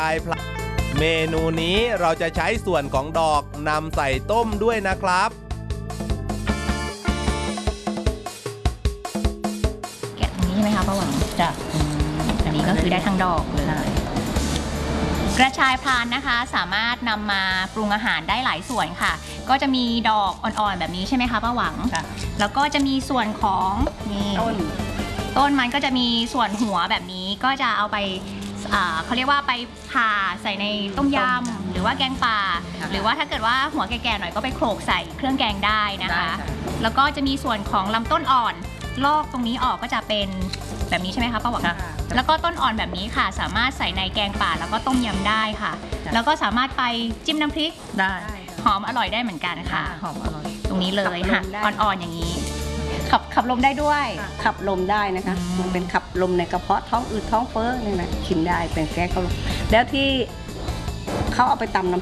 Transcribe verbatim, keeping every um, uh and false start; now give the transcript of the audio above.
เมนูนี้เราจะใช้ส่วนของดอกนำใส่ต้มด้วยนะครับแกะตรงนี้ใช่ไหมคะป้าหวังจ้ะอันนี้ก็คือได้ทั้งดอกเลยกระชายพรานนะคะสามารถนำมาปรุงอาหารได้หลายส่วนค่ะก็จะมีดอกอ่อนๆแบบนี้ใช่ไหมคะป้าหวังแล้วก็จะมีส่วนของนี่ต้นต้นมันก็จะมีส่วนหัวแบบนี้ก็จะเอาไปเขาเรียกว่าไปผ่าใส่ในต้มยำหรือว่าแกงป่าหรือว่าถ้าเกิดว่าหัวแก่ๆหน่อยก็ไปโขลกใส่เครื่องแกงได้นะคะแล้วก็จะมีส่วนของลำต้นอ่อนลอกตรงนี้ออกก็จะเป็นแบบนี้ใช่ไหมคะป้าหวังแล้วก็ต้นอ่อนแบบนี้ค่ะสามารถใส่ในแกงป่าแล้วก็ต้มยำได้ค่ะแล้วก็สามารถไปจิ้มน้ำพริกได้หอมอร่อยได้เหมือนกันค่ะหอมอร่อยตรงนี้เลยค่ะอ่อนๆอย่างนี้ขับขับลมได้ด้วยขับลมได้นะคะมันเป็นขับลมในกระเพาะท้องอืดท้องเฟ้อนี่นะกินได้เป็นแก้เขาแล้วที่เขาเอาไปตำน้ำ